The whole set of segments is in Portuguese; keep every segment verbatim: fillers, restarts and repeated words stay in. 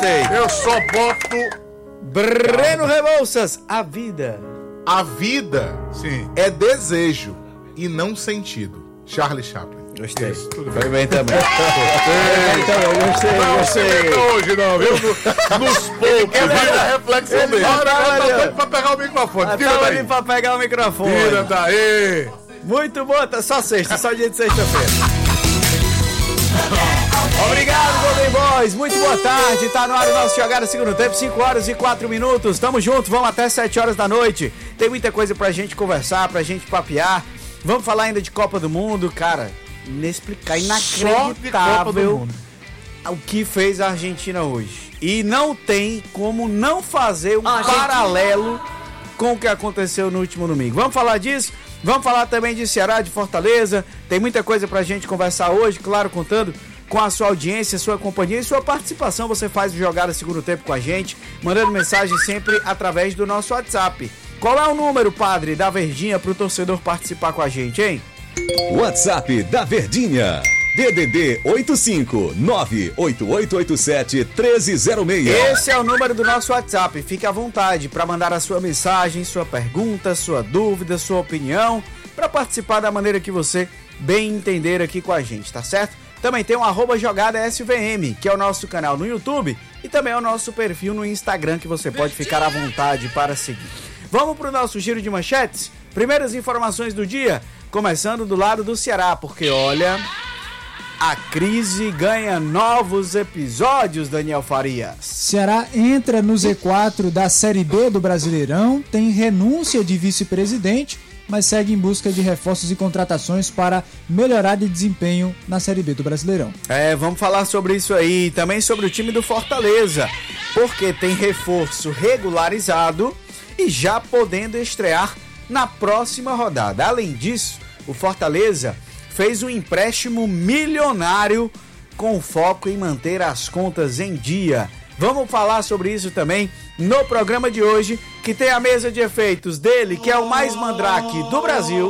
gostei. Eu só boto... Breno Rebouças, a vida. A vida Sim. é desejo e não sentido. Charlie Chaplin. Gostei. Isso, tudo Foi bem. bem também. Então, gostei, Não, gostei. não hoje não, viu? Nos poucos. Ele vai dar reflexão ele dele. tá Olha, olhando. tá doido pra pegar o microfone. Tira Tava daí. ali pra pegar o microfone. Tira daí. Muito bom, tá só sexta, só dia de sexta-feira. Obrigado, Golden Boys. Muito boa tarde. Tá no ar o nosso Jogada Segundo Tempo, cinco horas e quatro minutos. Tamo junto, vamos até sete horas da noite. Tem muita coisa pra gente conversar, pra gente papear. Vamos falar ainda de Copa do Mundo, cara. Inexplicável, inacreditável o que fez a Argentina hoje. E não tem como não fazer um paralelo com o que aconteceu no último domingo. Vamos falar disso? Vamos falar também de Ceará, de Fortaleza. Tem muita coisa pra gente conversar hoje, claro, contando com a sua audiência, sua companhia e sua participação. Você faz o Jogada Segundo Tempo com a gente, mandando mensagem sempre através do nosso WhatsApp. Qual é o número, padre, da Verdinha pro torcedor participar com a gente, hein? WhatsApp da Verdinha. D D D oito cinco nove oito oito oito sete um três zero seis. Esse é o número do nosso WhatsApp. Fique à vontade para mandar a sua mensagem, sua pergunta, sua dúvida, sua opinião, para participar da maneira que você bem entender aqui com a gente, tá certo? Também tem o arroba Jogada S V M, que é o nosso canal no YouTube, e também é o nosso perfil no Instagram, que você pode ficar à vontade para seguir. Vamos para o nosso giro de manchetes? Primeiras informações do dia, começando do lado do Ceará, porque olha... A crise ganha novos episódios, Daniel Farias. Ceará entra no Z quatro da Série B do Brasileirão, tem renúncia de vice-presidente, mas segue em busca de reforços e contratações para melhorar de desempenho na Série B do Brasileirão. É, vamos falar sobre isso aí, também sobre o time do Fortaleza, porque tem reforço regularizado e já podendo estrear na próxima rodada. Além disso, o Fortaleza fez um empréstimo milionário com foco em manter as contas em dia. Vamos falar sobre isso também no programa de hoje, que tem a mesa de efeitos dele, que é o mais mandrake do Brasil.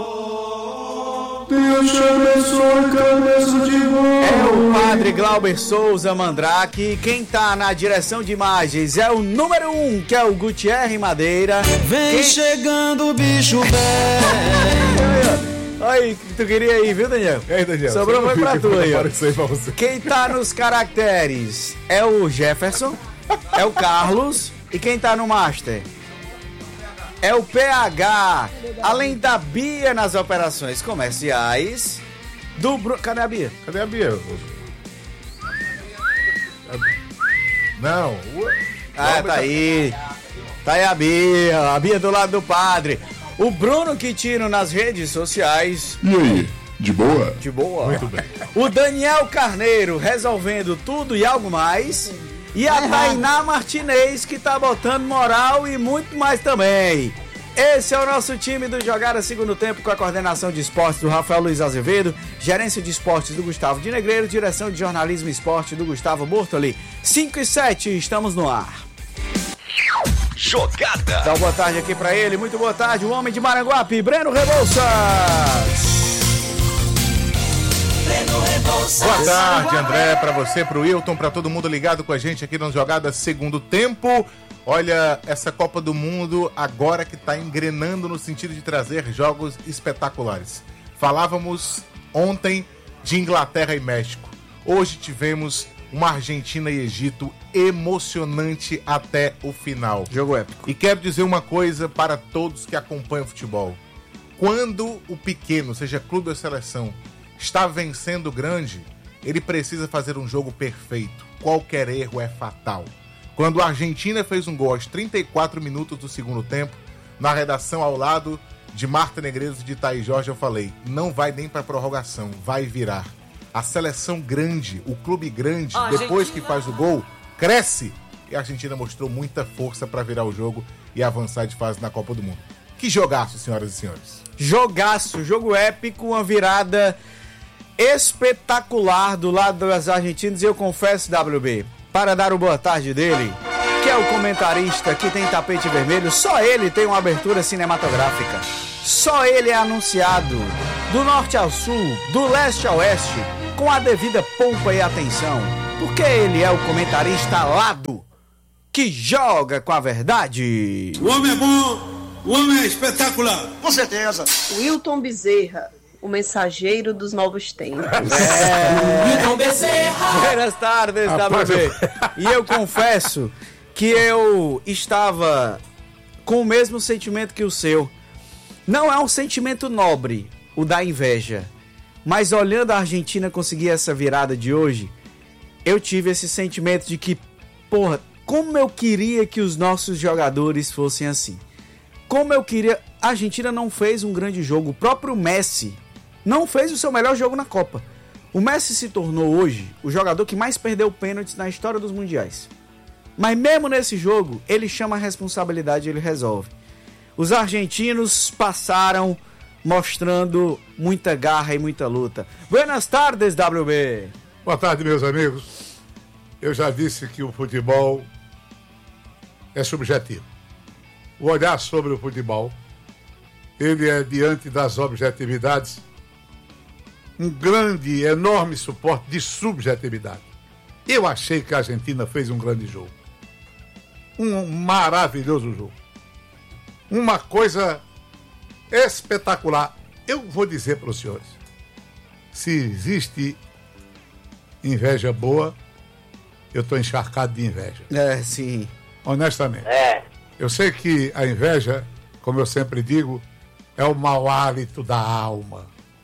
Deus te abençoe, cabeça de boi. É o padre Glauber Souza Mandrake. Quem tá na direção de imagens é o número um, que é o Gutierre Madeira. Vem Quem... chegando o bicho velho. Aí, tu queria aí, viu, Daniel? E aí, Daniel? Sobrou foi pra tu aí, ó. Apareceu pra você. Quem tá nos caracteres é o Jefferson, é o Carlos, e quem tá no master é o P H, além da Bia nas operações comerciais, do Bruno... Cadê a Bia? Cadê a Bia? Não. Ah, tá aí. Tá aí a Bia, a Bia do lado do padre. O Bruno Quitino nas redes sociais. E aí, de boa? De boa. Muito bem. O Daniel Carneiro resolvendo tudo e algo mais. E a Tainá Martinez, que tá botando moral e muito mais também. Esse é o nosso time do Jogada Segundo Tempo, com a coordenação de esportes do Rafael Luiz Azevedo, gerência de esportes do Gustavo de Negreiro, direção de jornalismo e esporte do Gustavo Bortoli. cinco e sete, estamos no ar. Jogada. Dá uma boa tarde aqui pra ele, muito boa tarde, o homem de Maranguape, Breno Rebouças. Breno Rebouças. Boa tarde, André, pra você, pro Wilton, pra todo mundo ligado com a gente aqui no Jogada Segundo Tempo. Olha, essa Copa do Mundo agora que tá engrenando no sentido de trazer jogos espetaculares. Falávamos ontem de Inglaterra e México. Hoje tivemos uma Argentina e Egito emocionante até o final. Jogo épico. E quero dizer uma coisa para todos que acompanham o futebol. Quando o pequeno, seja clube ou seleção, está vencendo o grande, ele precisa fazer um jogo perfeito. Qualquer erro é fatal. Quando a Argentina fez um gol aos trinta e quatro minutos do segundo tempo, na redação ao lado de Marta Negreiros e de Thaís Jorge, eu falei, não vai nem para prorrogação, vai virar. A seleção grande, o clube grande, a depois Argentina... que faz o gol, cresce. E a Argentina mostrou muita força para virar o jogo e avançar de fase na Copa do Mundo. Que jogaço, senhoras e senhores. Jogaço, jogo épico, uma virada espetacular do lado das argentinas. E eu confesso, W B, para dar o boa tarde dele, que é o comentarista que tem tapete vermelho, só ele tem uma abertura cinematográfica. Só ele é anunciado do norte ao sul, do leste ao oeste, com a devida pompa e atenção. Porque ele é o comentarista alado que joga com a verdade. O homem é bom, o homem é espetacular. Com certeza. Wilton Bezerra, o mensageiro dos novos tempos. É. Wilton Bezerra. Buenas tardes, W B. E eu confesso que eu estava com o mesmo sentimento que o seu. Não é um sentimento nobre, o da inveja. Mas olhando a Argentina conseguir essa virada de hoje, eu tive esse sentimento de que, porra, como eu queria que os nossos jogadores fossem assim. Como eu queria... A Argentina não fez um grande jogo. O próprio Messi não fez o seu melhor jogo na Copa. O Messi se tornou hoje o jogador que mais perdeu pênaltis na história dos mundiais. Mas mesmo nesse jogo, ele chama a responsabilidade e ele resolve. Os argentinos passaram mostrando muita garra e muita luta. Buenas tardes, W B. Boa tarde, meus amigos. Eu já disse que o futebol é subjetivo. O olhar sobre o futebol, ele é, diante das objetividades, um grande, enorme suporte de subjetividade. Eu achei que a Argentina fez um grande jogo. Um maravilhoso jogo. Uma coisa espetacular. Eu vou dizer para os senhores, se existe inveja boa, eu estou encharcado de inveja. É, sim. Honestamente. É. Eu sei que a inveja, como eu sempre digo, é o mau hálito da alma.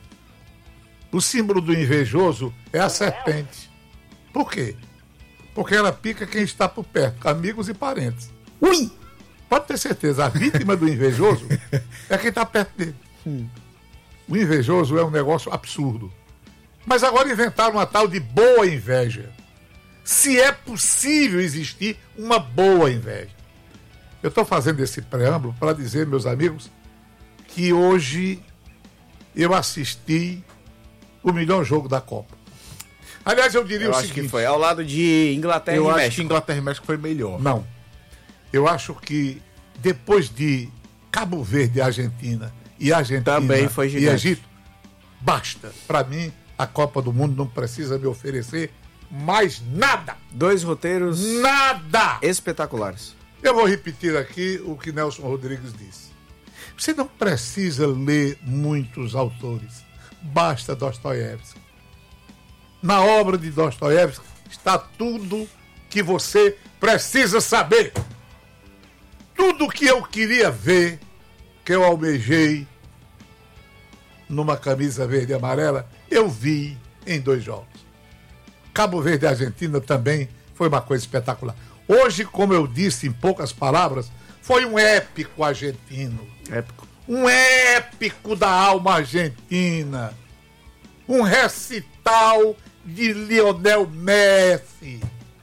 O símbolo do invejoso é a serpente. Por quê? Porque ela pica quem está por perto, amigos e parentes. Ui! Pode ter certeza, a vítima do invejoso é quem está perto dele. Hum. O invejoso é um negócio absurdo. Mas agora inventaram uma tal de boa inveja. Se é possível existir uma boa inveja. Eu estou fazendo esse preâmbulo para dizer, meus amigos, que hoje eu assisti o melhor jogo da Copa. Aliás, eu diria eu o acho seguinte... que foi ao lado de Inglaterra eu e acho México. que Inglaterra e México foi melhor. Não. Eu acho que depois de Cabo Verde e Argentina, e Argentina também foi e gigante. Egito, basta. Para mim, a Copa do Mundo não precisa me oferecer mais nada. Dois roteiros Nada! espetaculares. Eu vou repetir aqui o que Nelson Rodrigues disse. Você não precisa ler muitos autores. Basta Dostoiévski. Na obra de Dostoiévski está tudo que você precisa saber. Tudo que eu queria ver, que eu almejei numa camisa verde e amarela, eu vi em dois jogos. Cabo Verde e Argentina também foi uma coisa espetacular. Hoje, como eu disse em poucas palavras, foi um épico argentino. Épico. Um épico da alma argentina. Um recital de Lionel Messi.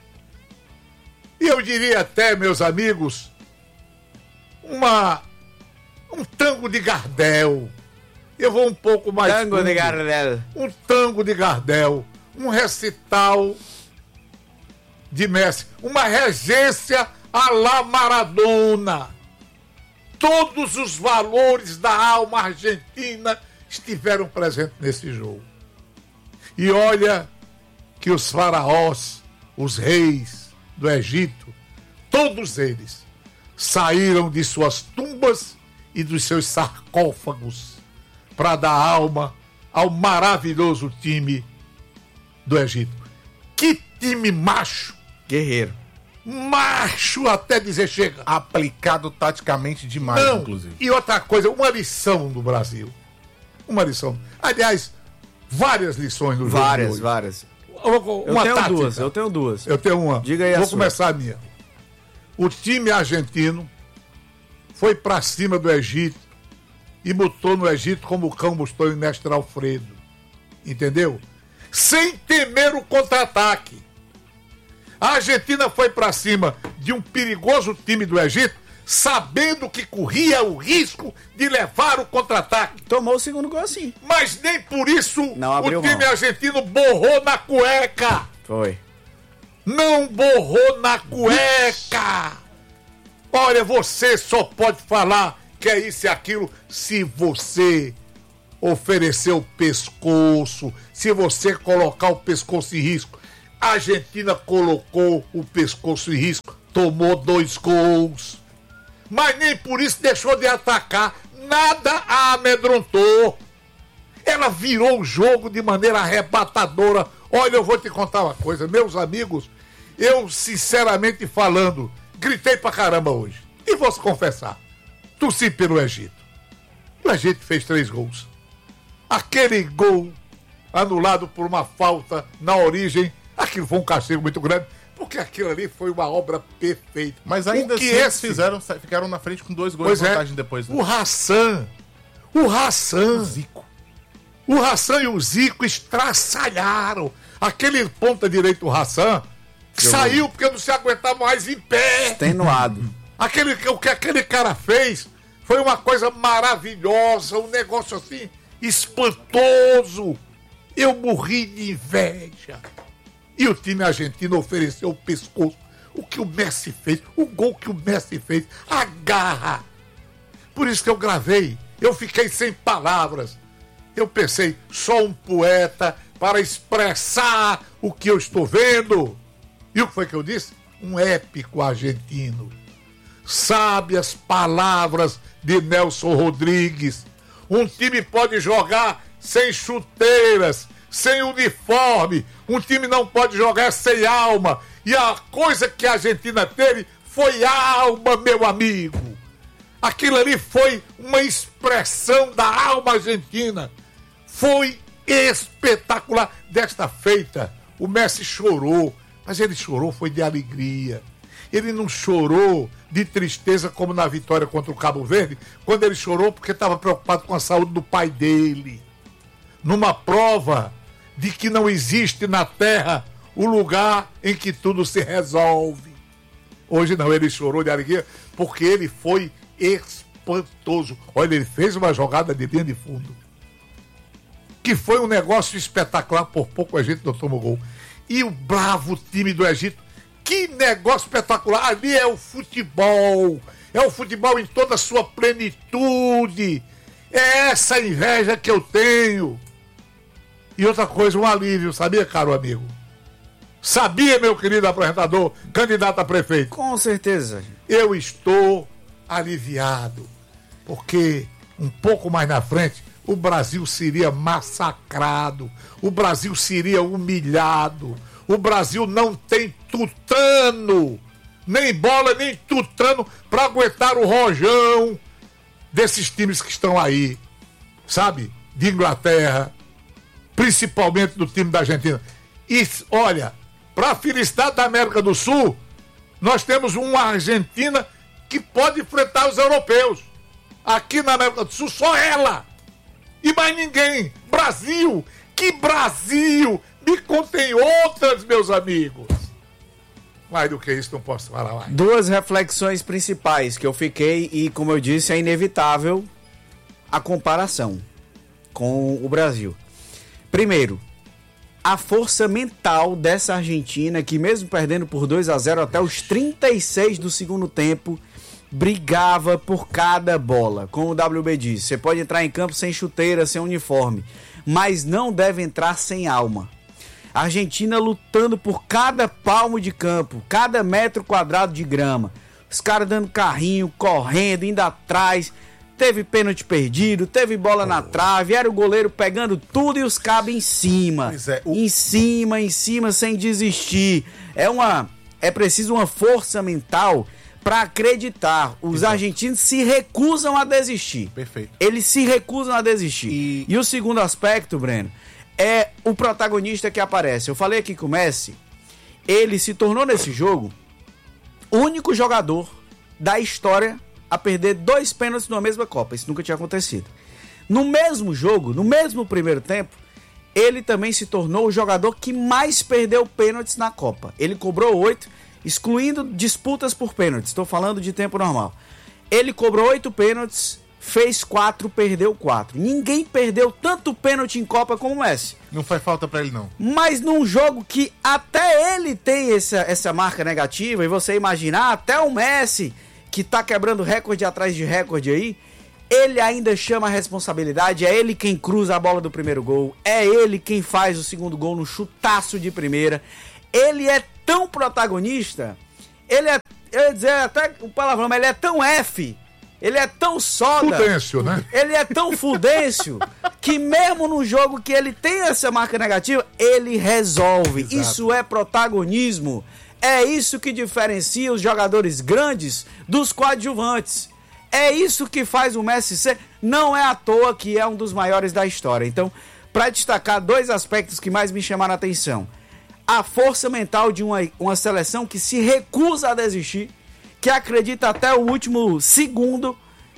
E eu diria até, meus amigos, uma, um tango de Gardel. Eu vou um pouco mais Tango fundo. de Gardel. Um tango de Gardel. Um recital de Messi. Uma regência à la Maradona. Todos os valores da alma argentina estiveram presentes nesse jogo. E olha que os faraós, os reis do Egito, todos eles saíram de suas tumbas e dos seus sarcófagos para dar alma ao maravilhoso time do Egito. Que time macho! Guerreiro. Macho até dizer chega. Aplicado taticamente demais, Não, inclusive. e outra coisa, uma lição do Brasil. Uma lição. Aliás, várias lições no jogo de Várias, hoje. várias. Uma, Eu uma tenho tática. duas, eu tenho duas. Eu tenho uma. Diga aí a Vou sua. começar a minha. O time argentino foi pra cima do Egito e botou no Egito como o cão bustou em Néstor Alfredo. Entendeu? Sem temer o contra-ataque. A Argentina foi pra cima de um perigoso time do Egito, sabendo que corria o risco de levar o contra-ataque. Tomou o segundo gol assim. Mas nem por isso Não abriu o time mão. argentino borrou na cueca. Foi. Não borrou na cueca. Olha, você só pode falar que é isso e aquilo se você oferecer o pescoço, se você colocar o pescoço em risco. A Argentina colocou o pescoço em risco, tomou dois gols. Mas nem por isso deixou de atacar. Nada a amedrontou. Ela virou o jogo de maneira arrebatadora. Olha, eu vou te contar uma coisa, meus amigos. Eu, sinceramente falando, gritei pra caramba hoje. E vou se confessar, torci pelo Egito. O Egito fez três gols. Aquele gol anulado por uma falta na origem, aquilo foi um castigo muito grande, porque aquilo ali foi uma obra perfeita. Mas ainda o que assim eles esse... fizeram, ficaram na frente com dois gols pois de vantagem é, depois. Né? O Hassan, o Hassan, o Zico. O Hassan e o Zico estraçalharam. Aquele ponta direito, o Hassan, que saiu porque não se aguentava mais em pé. Extenuado. Aquele, o que aquele cara fez foi uma coisa maravilhosa, um negócio assim, espantoso. Eu morri de inveja. E o time argentino ofereceu o pescoço. O que o Messi fez, o gol que o Messi fez, a garra. Por isso que eu gravei, eu fiquei sem palavras. Eu pensei, só um poeta para expressar o que eu estou vendo. E o que foi que eu disse? Um épico argentino. Sabe as palavras de Nelson Rodrigues. Um time pode jogar sem chuteiras, sem uniforme. Um time não pode jogar sem alma. E a coisa que a Argentina teve foi alma, meu amigo. Aquilo ali foi uma expressão da alma argentina. Foi espetacular. Desta feita, o Messi chorou, mas ele chorou foi de alegria. Ele não chorou de tristeza como na vitória contra o Cabo Verde, quando ele chorou porque estava preocupado com a saúde do pai dele. Numa prova de que não existe na Terra o lugar em que tudo se resolve. Hoje não, ele chorou de alegria porque ele foi espantoso. Olha, ele fez uma jogada de linha de fundo que foi um negócio espetacular, por pouco a gente não tomou gol. E o bravo time do Egito, que negócio espetacular, ali é o futebol, é o futebol em toda a sua plenitude, é essa inveja que eu tenho. E outra coisa, um alívio, sabia, caro amigo? Sabia, meu querido apresentador, candidato a prefeito? Com certeza. Eu estou aliviado, porque um pouco mais na frente, o Brasil seria massacrado, o Brasil seria humilhado, o Brasil não tem tutano, nem bola, nem tutano para aguentar o rojão desses times que estão aí, sabe? De Inglaterra, principalmente do time da Argentina. E olha, para a felicidade da América do Sul, nós temos uma Argentina que pode enfrentar os europeus. Aqui na América do Sul, só ela. E mais ninguém. Brasil! Que Brasil! Me contem outras, meus amigos. Mais do que isso, não posso falar mais. Duas reflexões principais que eu fiquei, e como eu disse, é inevitável a comparação com o Brasil. Primeiro, a força mental dessa Argentina, que mesmo perdendo por dois a zero até os trinta e seis do segundo tempo, brigava por cada bola. Como o W B disse, você pode entrar em campo sem chuteira, sem uniforme, mas não deve entrar sem alma. A Argentina lutando por cada palmo de campo, cada metro quadrado de grama. Os caras dando carrinho, correndo, indo atrás. Teve pênalti perdido, teve bola oh. na trave, era o goleiro pegando tudo e os cabos em cima. Pois é, o... Em cima, em cima, sem desistir. É uma, é preciso uma força mental para acreditar. Os Exato. argentinos se recusam a desistir. Perfeito. Eles se recusam a desistir. E, e o segundo aspecto, Breno, é o protagonista que aparece. Eu falei aqui com o Messi, ele se tornou nesse jogo o único jogador da história a perder dois pênaltis numa mesma Copa. Isso nunca tinha acontecido. No mesmo jogo, no mesmo primeiro tempo, ele também se tornou o jogador que mais perdeu pênaltis na Copa. Ele cobrou oito, excluindo disputas por pênaltis. Estou falando de tempo normal. Ele cobrou oito pênaltis, fez quatro, perdeu quatro. Ninguém perdeu tanto pênalti em Copa como o Messi. Não faz falta pra ele, não. Mas num jogo que até ele tem essa, essa marca negativa, e você imaginar, até o Messi, que tá quebrando recorde atrás de recorde aí, ele ainda chama a responsabilidade, é ele quem cruza a bola do primeiro gol, é ele quem faz o segundo gol no chutaço de primeira, ele é tão protagonista, ele é, eu ia dizer até o palavrão, mas ele é tão F, ele é tão soda, Fudêncio, né? Ele é tão fudêncio, que mesmo no jogo que ele tem essa marca negativa, ele resolve. Exato. Isso é protagonismo. É isso que diferencia os jogadores grandes dos coadjuvantes. É isso que faz o Messi ser... Não é à toa que é um dos maiores da história. Então, para destacar dois aspectos que mais me chamaram a atenção. A força mental de uma, uma seleção que se recusa a desistir, que acredita até o último segundo,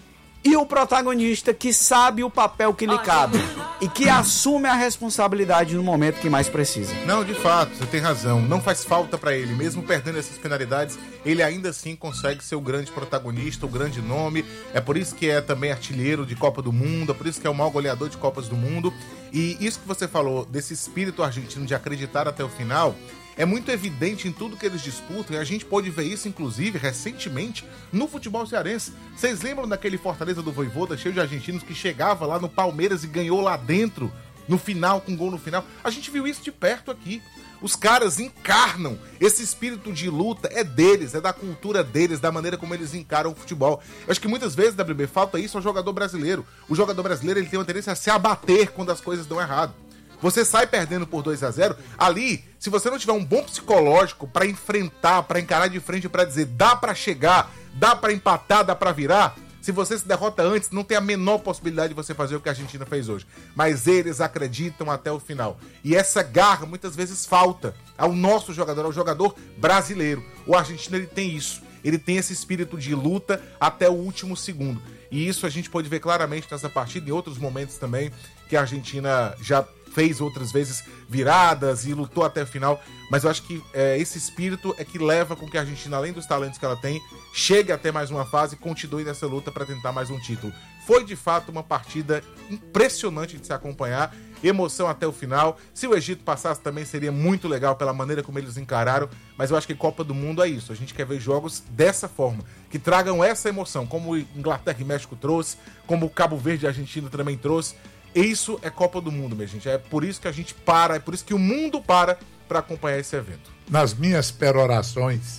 e o protagonista que sabe o papel que lhe cabe e que assume a responsabilidade no momento que mais precisa. Não, de fato, você tem razão. Não faz falta pra ele. Mesmo perdendo essas penalidades, ele ainda assim consegue ser o grande protagonista, o grande nome. É por isso que é também artilheiro de Copa do Mundo, é por isso que é o maior goleador de Copas do Mundo. E isso que você falou, desse espírito argentino de acreditar até o final, é muito evidente em tudo que eles disputam, e a gente pôde ver isso, inclusive, recentemente, no futebol cearense. Vocês lembram daquele Fortaleza do Vojvoda, cheio de argentinos, que chegava lá no Palmeiras e ganhou lá dentro, no final, com gol no final? A gente viu isso de perto aqui. Os caras encarnam esse espírito de luta, é deles, é da cultura deles, da maneira como eles encaram o futebol. Eu acho que muitas vezes, W B, falta isso ao jogador brasileiro. O jogador brasileiro, ele tem uma tendência a se abater quando as coisas dão errado. Você sai perdendo por dois a zero, ali, se você não tiver um bom psicológico pra enfrentar, pra encarar de frente, pra dizer, dá pra chegar, dá pra empatar, dá pra virar, se você se derrota antes, não tem a menor possibilidade de você fazer o que a Argentina fez hoje. Mas eles acreditam até o final. E essa garra, muitas vezes, falta ao nosso jogador, ao jogador brasileiro. O argentino, ele tem isso. Ele tem esse espírito de luta até o último segundo. E isso a gente pode ver claramente nessa partida e em outros momentos também, que a Argentina já fez outras vezes viradas e lutou até o final, mas eu acho que é, esse espírito é que leva com que a Argentina, além dos talentos que ela tem, chegue até mais uma fase e continue nessa luta para tentar mais um título. Foi de fato uma partida impressionante de se acompanhar, emoção até o final. Se o Egito passasse também seria muito legal pela maneira como eles encararam, mas eu acho que Copa do Mundo é isso, a gente quer ver jogos dessa forma, que tragam essa emoção, como Inglaterra e México trouxe, como Cabo Verde e Argentina também trouxe. Isso é Copa do Mundo, minha gente. É por isso que a gente para, é por isso que o mundo para para acompanhar esse evento. Nas minhas perorações,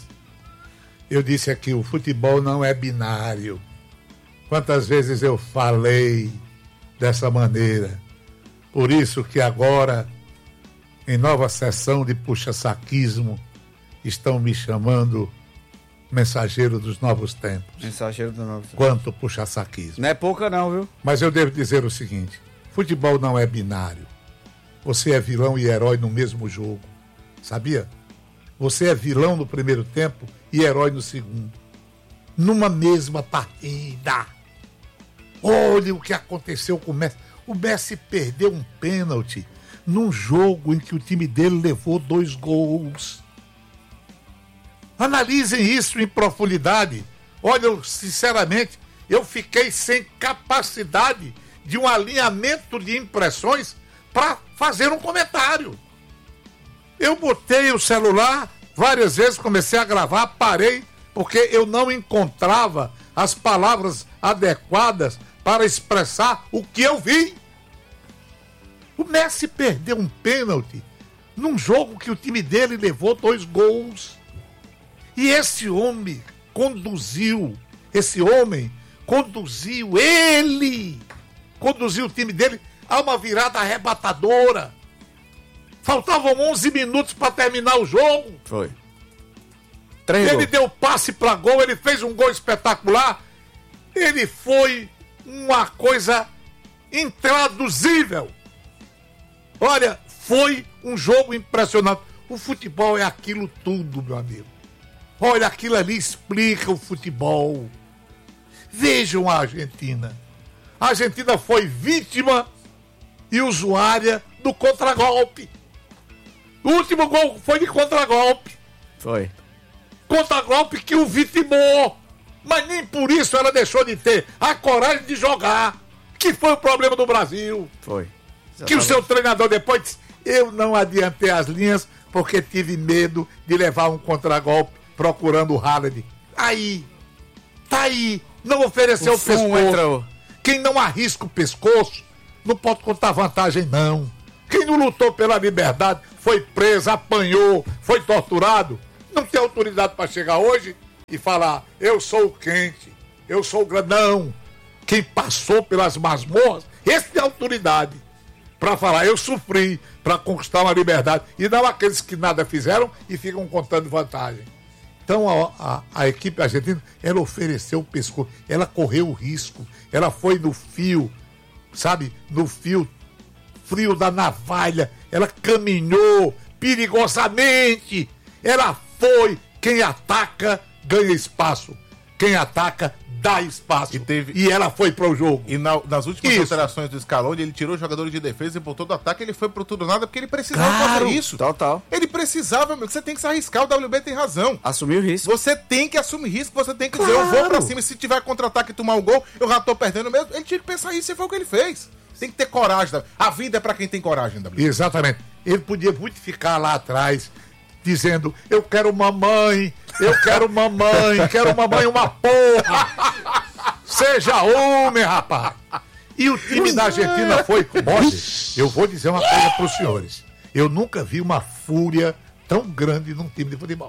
eu disse aqui, o futebol não é binário. Quantas vezes eu falei dessa maneira. Por isso que agora, em nova sessão de puxa-saquismo, estão me chamando mensageiro dos novos tempos. Mensageiro dos novos tempos. Quanto puxa-saquismo. Não é pouca não, viu? Mas eu devo dizer o seguinte, futebol não é binário. Você é vilão e herói no mesmo jogo. Sabia? Você é vilão no primeiro tempo e herói no segundo. Numa mesma partida. Olha o que aconteceu com o Messi. O Messi perdeu um pênalti num jogo em que o time dele levou dois gols. Analisem isso em profundidade. Olha, eu, sinceramente, eu fiquei sem capacidade de um alinhamento de impressões para fazer um comentário. Eu botei o celular várias vezes, comecei a gravar, parei, porque eu não encontrava as palavras adequadas para expressar o que eu vi. O Messi perdeu um pênalti num jogo que o time dele levou dois gols. E esse homem conduziu, esse homem conduziu, ele conduziu o time dele a uma virada arrebatadora. Faltavam onze minutos para terminar o jogo. Foi. Três ele gols. Deu passe para gol, ele fez um gol espetacular. Ele foi uma coisa intraduzível. Olha, foi um jogo impressionante. O futebol é aquilo tudo, meu amigo. Olha, aquilo ali explica o futebol. Vejam a Argentina. A Argentina foi vítima e usuária do contragolpe. O último gol foi de contragolpe. Foi. Contragolpe que o vitimou. Mas nem por isso ela deixou de ter a coragem de jogar. Que foi o problema do Brasil. Foi. Exatamente. Que o seu treinador depois disse, eu não adiantei as linhas porque tive medo de levar um contragolpe procurando o Haaland. Aí, tá aí, não ofereceu o, o pescoço. Entrou. Quem não arrisca o pescoço não pode contar vantagem, não. Quem não lutou pela liberdade foi preso, apanhou, foi torturado. Não tem autoridade para chegar hoje e falar, eu sou o quente, eu sou o grandão. Quem passou pelas masmorras, esse tem autoridade para falar, eu sofri para conquistar uma liberdade. E não aqueles que nada fizeram e ficam contando vantagem. Então a, a, a equipe argentina, ela ofereceu o pescoço, ela correu o risco, ela foi no fio, sabe, no fio frio da navalha, ela caminhou perigosamente, ela foi, quem ataca ganha espaço, quem ataca dá espaço, e, teve... e ela foi pro jogo. E na, nas últimas Isso. alterações do Scaloni, ele tirou jogadores de defesa e botou do ataque, ele foi pro tudo ou nada, porque ele precisava Claro, fazer isso. Total. Ele precisava, meu, você tem que se arriscar, o W B tem razão. Assumir o risco. Você tem que assumir risco, você tem que Claro. dizer, eu vou pra cima, e se tiver contra-ataque e tomar um gol, eu já tô perdendo mesmo. Ele tinha que pensar isso, e foi o que ele fez. Tem que ter coragem. A vida é pra quem tem coragem, W B. Exatamente. Ele podia muito ficar lá atrás, dizendo, eu quero mamãe, eu quero mamãe, quero mamãe uma porra. Seja homem, rapaz. E o time da Argentina foi... Olha, eu vou dizer uma coisa para os senhores. Eu nunca vi uma fúria tão grande num time de futebol.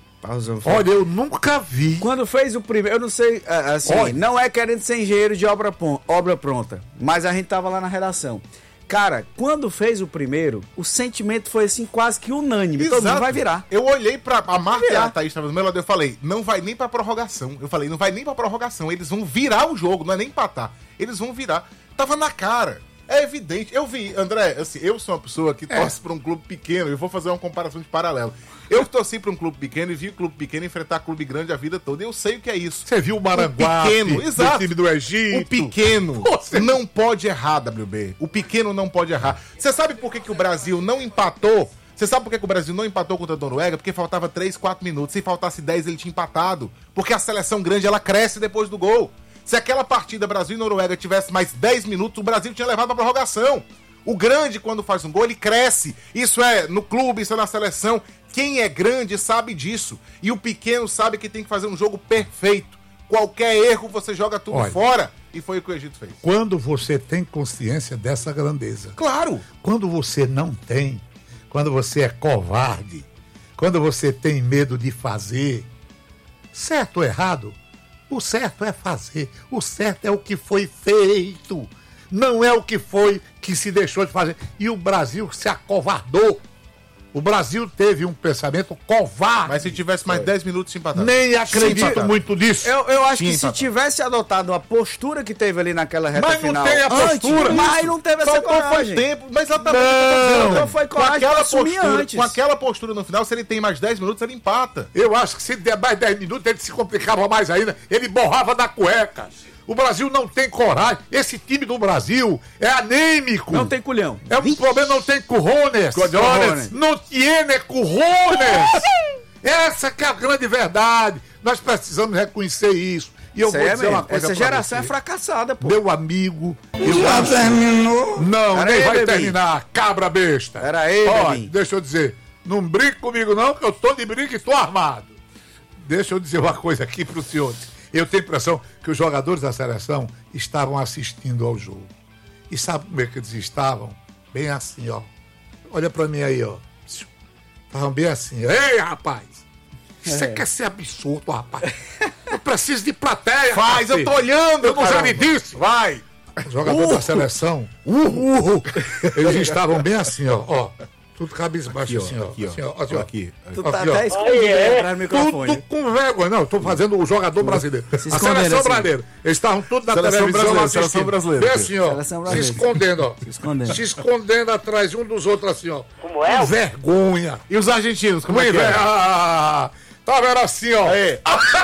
Olha, eu nunca vi. Quando fez o primeiro, eu não sei, assim, Olha. não é querendo ser engenheiro de obra, pon- obra pronta, mas a gente tava lá na redação. Cara, quando fez o primeiro, o sentimento foi assim quase que unânime. Todo mundo vai virar. Eu olhei pra a Marta e virar. a Thaís estavam do meu lado, eu falei, não vai nem pra prorrogação. Eu falei, não vai nem pra prorrogação. Eles vão virar o jogo, não é nem empatar. Eles vão virar. Tava na cara. É evidente. Eu vi, André, assim, eu sou uma pessoa que torce pra um clube pequeno. Eu vou fazer uma comparação de paralelo. Eu torci pra um clube pequeno e vi o clube pequeno enfrentar clube grande a vida toda. Eu sei o que é isso. Você viu o Maranguape, pequeno, exato. do time do Egito. O pequeno Você- não pode errar, W B. O pequeno não pode errar. Você sabe por que, que o Brasil não empatou? Você sabe por que, que o Brasil não empatou contra a Noruega? Porque faltava três, quatro minutos. Se faltasse dez, ele tinha empatado. Porque a seleção grande, ela cresce depois do gol. Se aquela partida Brasil e Noruega tivesse mais dez minutos, o Brasil tinha levado a prorrogação. O grande, quando faz um gol, ele cresce. Isso é no clube, isso é na seleção. Quem é grande sabe disso. E o pequeno sabe que tem que fazer um jogo perfeito. Qualquer erro, você joga tudo Olha. fora. E foi o que o Egito fez. Quando você tem consciência dessa grandeza, Claro! quando você não tem, quando você é covarde, quando você tem medo de fazer, certo ou errado, o certo é fazer, o certo é o que foi feito, não é o que foi que se deixou de fazer. E o Brasil se acovardou. O Brasil teve um pensamento covarde. Mas se tivesse mais dez minutos, se empatava. Nem acredito empatado. muito nisso. Eu, eu acho Tinha que se empatado. tivesse adotado a postura que teve ali naquela reta Mas não final... tem a postura. Antes, mas não teve essa Faltou foi coragem. tempo, mas exatamente Não. o que eu tô dizendo. Então foi coragem pra assumir postura, antes. com aquela postura no final, se ele tem mais dez minutos, ele empata. Eu acho que se der mais dez minutos, ele se complicava mais ainda. Ele borrava na cueca. O Brasil não tem coragem. Esse time do Brasil é anêmico. Não tem culhão. É um problema, não tem currones. Cojones. Não tiene currones. Essa que é a grande verdade. Nós precisamos reconhecer isso. E eu Isso vou aí é dizer uma mesmo. coisa Essa pra geração você. é fracassada, pô. Meu amigo, eu Já acho... terminou? Não, Pera nem aí, vai bebê. terminar, cabra besta. Pera aí, Olha, bebê. deixa eu dizer, não brinque comigo não, que eu tô de brinco e tô armado. Deixa eu dizer uma coisa aqui para os senhores. Eu tenho a impressão que os jogadores da seleção estavam assistindo ao jogo. E sabe como é que eles estavam? Bem assim, ó. Olha para mim aí, ó. Estavam bem assim. Ei, rapaz! Você É. quer ser absurdo, rapaz? Eu preciso de plateia. Faz, eu tô olhando, Eu não já caramba. lhe disse. Vai! Os jogadores da seleção, uhul, eles estavam bem assim, ó, ó. Tudo cabisbaixo assim, ó. Aqui, ó. Assim, ó, assim, ó. Aqui. Tu tá Aqui, ó. até escondido aí atrás do microfone. Tudo com vergonha. Não, eu tô fazendo o jogador brasileiro. A escondendo seleção assim. brasileira. Eles estavam todos na Seleção televisão brasileira, assistindo. seleção brasileira. Bem assim, ó. Seleção Se brasileira. escondendo, ó. Se escondendo. Se escondendo atrás um dos outros assim, ó. Como é? Com vergonha. E os argentinos, como é Muito que bem. é? Ah, tá vendo assim, ó. Aí.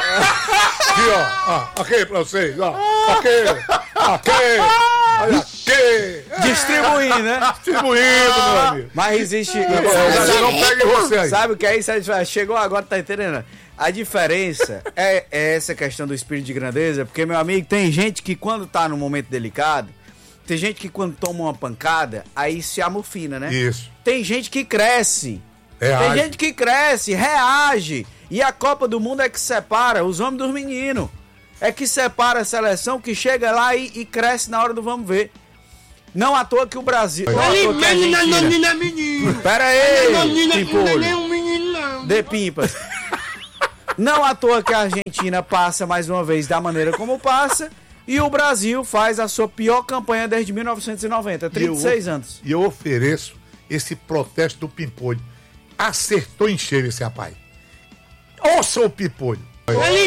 Aqui, ó. Ah, aqui pra vocês, ó. Aqui. Aqui. Olha aqui. Distribuindo, né? Distribuindo, meu amigo. Mas existe... Já não pegue você aí. Sabe o que é isso? Chegou agora, tá entendendo? A diferença é, é essa questão do espírito de grandeza, porque, meu amigo, tem gente que quando tá num momento delicado, tem gente que quando toma uma pancada, aí se amofina, né? Isso. Tem gente que cresce. Reage. Tem gente que cresce, reage. E a Copa do Mundo é que separa os homens dos meninos. É que separa a seleção que chega lá e, e cresce na hora do vamos ver. Não à toa que o Brasil... Não à toa que a Argentina... Pera aí, Pimpolho. De Pimpas. Não à toa que a Argentina passa mais uma vez da maneira como passa e o Brasil faz a sua pior campanha desde mil novecentos e noventa, trinta e seis anos. E eu ofereço esse protesto do Pimpolho. Acertou em cheio esse rapaz. Ouça o Pimpolho. Olha aí.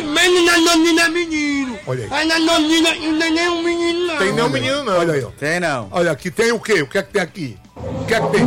Tem nem um menino não. Olha aí, ó. Tem não. Olha aqui, tem o quê? O que é que tem aqui? O que é que tem?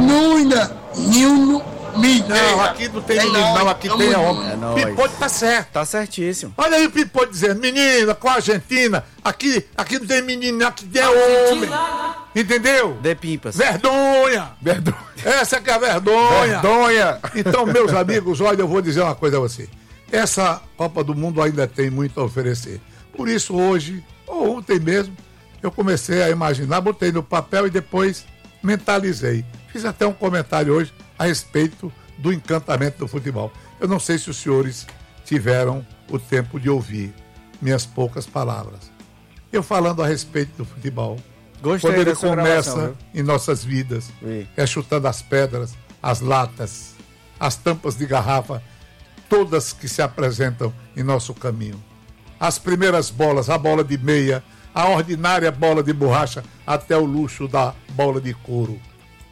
Não, aqui não tem menino não, aqui tem homem. É Pimpolho tá certo. Tá certíssimo. Olha aí o Pimpolho dizendo, menina, com a Argentina, aqui, aqui não tem menino, aqui tem homem. Entendeu? De Pimpas. Vergonha! Vergonha. Essa que é a vergonha! Vergonha. Então, meus amigos, olha, eu vou dizer uma coisa a você. Essa Copa do Mundo ainda tem muito a oferecer. Por isso, hoje, ou ontem mesmo, eu comecei a imaginar, botei no papel e depois mentalizei. Fiz até um comentário hoje a respeito do encantamento do futebol. Eu não sei se os senhores tiveram o tempo de ouvir minhas poucas palavras. Eu falando a respeito do futebol. Gostei Quando ele dessa começa gravação, em nossas vidas, Vi. é chutando as pedras, as latas, as tampas de garrafa, todas que se apresentam em nosso caminho. As primeiras bolas, a bola de meia, a ordinária bola de borracha, até o luxo da bola de couro.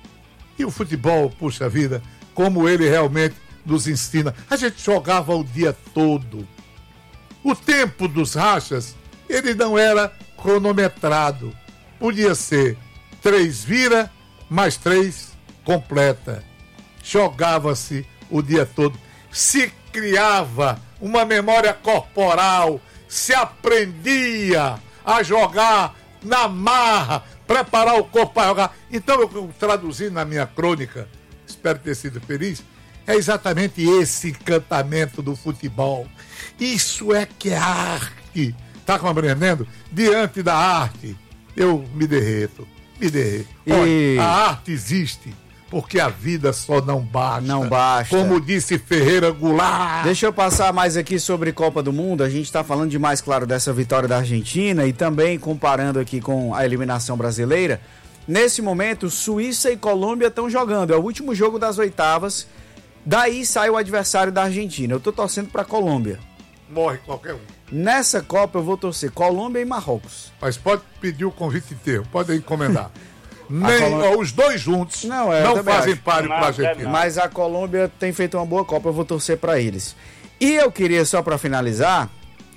E o futebol, puxa vida, como ele realmente nos ensina. A gente jogava o dia todo. O tempo dos rachas, ele não era cronometrado. Podia ser três vira, mais três completa. Jogava-se o dia todo. Se criava uma memória corporal, se aprendia a jogar na marra, preparar o corpo para jogar. Então eu, eu traduzi na minha crônica, espero ter sido feliz, é exatamente esse encantamento do futebol. Isso é que é arte. Tá compreendendo? Diante da arte, eu me derreto, me derreto. Olha, E- a arte existe, porque a vida só não basta. Não basta. Como disse Ferreira Goulart. Deixa eu passar mais aqui sobre Copa do Mundo. A gente está falando demais, claro, dessa vitória da Argentina e também comparando aqui com a eliminação brasileira. Nesse momento, Suíça e Colômbia estão jogando. É o último jogo das oitavas. Daí sai o adversário da Argentina. Eu tô torcendo para Colômbia. Morre qualquer um. Nessa Copa eu vou torcer Colômbia e Marrocos. Mas pode pedir o convite inteiro, pode encomendar. Nem, Colômbia- ó, os dois juntos Não, é, eu não também fazem acho. páreo para a Argentina. Mas a Colômbia tem feito uma boa Copa, eu vou torcer para eles. E eu queria, só para finalizar,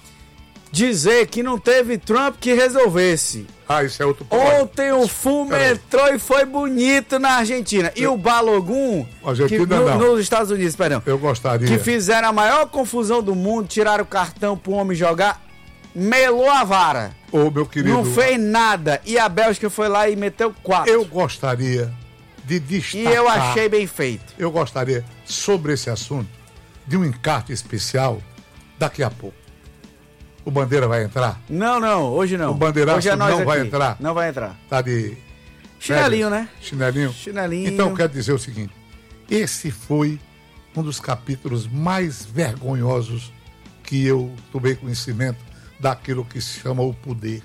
dizer que não teve Trump que resolvesse. Ah, isso é outro problema. Ontem o fumo Peraí. entrou e foi bonito na Argentina. E o Balogun, Argentina que, no- não. nos Estados Unidos, perdão, Eu gostaria. que fizeram a maior confusão do mundo, tiraram o cartão pro homem jogar, melou a vara. Ô, meu querido, Não fez nada. E a Bélgica foi lá e meteu quatro. eu gostaria de E destacar. eu achei bem feito. Eu gostaria, sobre esse assunto, de um encarte especial daqui a pouco. O Bandeira vai entrar? Não, não, hoje não. O bandeiraço hoje é nós não vai aqui. entrar? Não vai entrar. Tá de. Chinelinho, férias? né? Chinelinho? Chinelinho. Então, quero dizer o seguinte: esse foi um dos capítulos mais vergonhosos que eu tomei conhecimento daquilo que se chama o poder.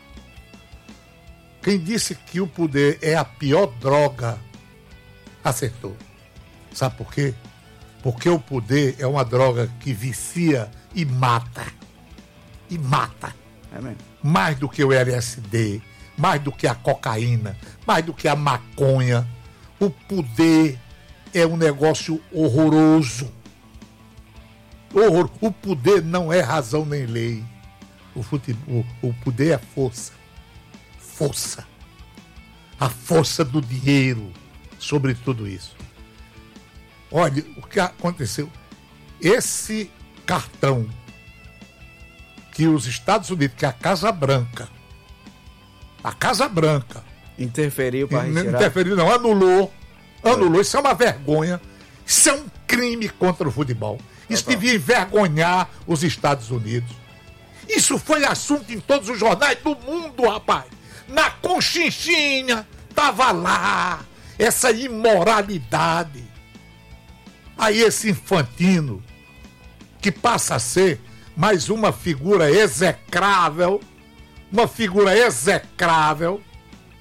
Quem disse que o poder é a pior droga, acertou. Sabe por quê? Porque o poder é uma droga que vicia e mata. E mata. É mesmo. Mais do que o L S D, mais do que a cocaína, mais do que a maconha. O poder é um negócio horroroso. Horror. O poder não é razão nem lei. O, futebol, o poder é força. Força. A força do dinheiro sobre tudo isso. Olha, o que aconteceu? Esse cartão que os Estados Unidos, que é a Casa Branca, a Casa Branca, Interferiu para não retirar. interferiu não, anulou, anulou, isso é uma vergonha, isso é um crime contra o futebol, isso devia envergonhar os Estados Unidos, isso foi assunto em todos os jornais do mundo, rapaz, na Conchinchina, tava lá, essa imoralidade, aí esse Infantino, que passa a ser mais uma figura execrável, uma figura execrável,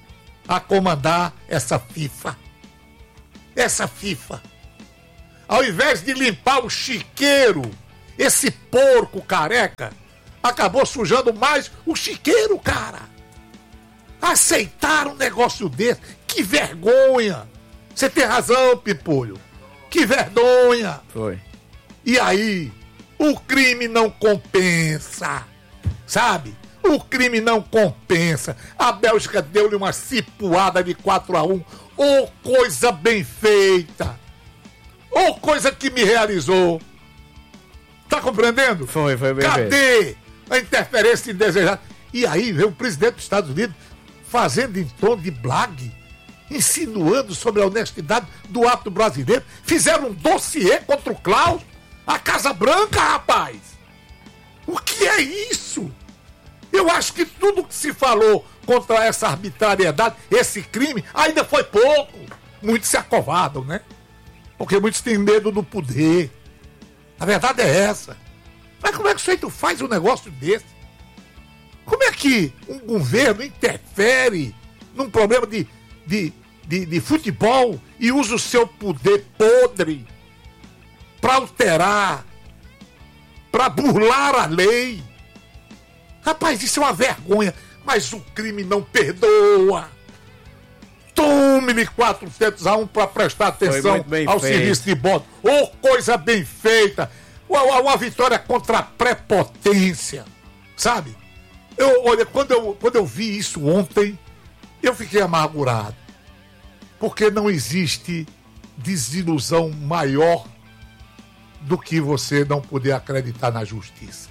a comandar essa FIFA. Essa FIFA. Ao invés de limpar o chiqueiro, esse porco careca acabou sujando mais o chiqueiro, cara. Aceitar um negócio desse. Que vergonha. Você tem razão, Pimpolho. Que vergonha. Foi. E aí, o crime não compensa. Sabe? O crime não compensa. A Bélgica deu-lhe uma cipuada de quatro a um. Ô, coisa bem feita. Ô, coisa que me realizou. Tá compreendendo? Foi, foi bem Cadê feito. a interferência indesejada? E aí veio o presidente dos Estados Unidos fazendo em tom de blague, insinuando sobre a honestidade do ato brasileiro. Fizeram um dossiê contra o Klaus. A Casa Branca, rapaz. O que é isso? Eu acho que tudo que se falou contra essa arbitrariedade, esse crime, ainda foi pouco. Muitos se acovardam, né? Porque muitos têm medo do poder. A verdade é essa. Mas como é que o sujeito faz um negócio desse? Como é que um governo interfere num problema de, de, de, de futebol e usa o seu poder podre para alterar, para burlar a lei? Rapaz, isso é uma vergonha, mas o crime não perdoa. Tome-lhe quatrocentos a um para prestar atenção ao feito. Serviço de bordo. Oh, coisa bem feita. Uma, uma vitória contra a prepotência. Sabe? Eu, olha, quando eu, quando eu vi isso ontem, eu fiquei amargurado. Porque não existe desilusão maior do que você não poder acreditar na justiça.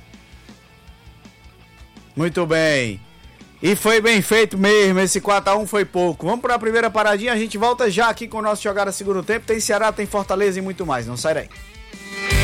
Muito bem. E foi bem feito mesmo, esse quatro a um foi pouco. Vamos para a primeira paradinha, a gente volta já aqui com o nosso Jogada Segundo Tempo. Tem Ceará, tem Fortaleza e muito mais, não sai daí.